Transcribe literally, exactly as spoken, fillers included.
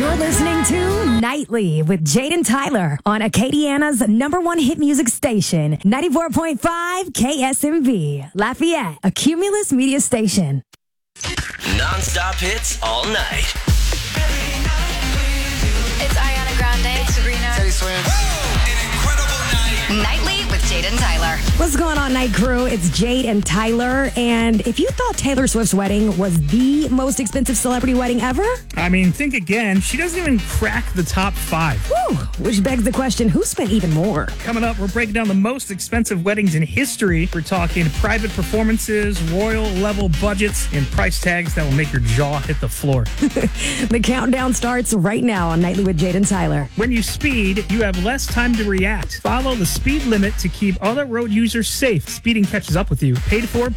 You're listening to Nightly with Jade and Tyler on Acadiana's number one hit music station, ninety-four point five K S M V, Lafayette, a Cumulus media station. Non-stop hits all night. It's Ariana Grande. It's Sabrina. Teddy Swims. An incredible night. Nightly with Jade and Tyler. What's going on, Night Crew? It's Jade and Tyler. And if you thought Taylor Swift's wedding was the most expensive celebrity wedding ever, I mean, think again. She doesn't even crack the top five. whew, which begs the question, who spent even more? Coming up, we're breaking down the most expensive weddings in history. We're talking private performances, royal-level budgets, and price tags that will make your jaw hit the floor. The countdown starts right now on Nightly with Jade and Tyler. When you speed, you have less time to react. Follow the speed limit to keep other road users safe. Speeding catches up with you. Paid for